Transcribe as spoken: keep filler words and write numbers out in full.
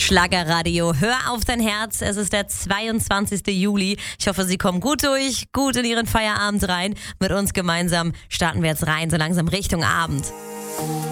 Schlagerradio, hör auf dein Herz. Es ist der zweiundzwanzigste Juli. Ich hoffe, Sie kommen gut durch, gut in Ihren Feierabend rein. Mit uns gemeinsam starten wir jetzt rein, so langsam Richtung Abend.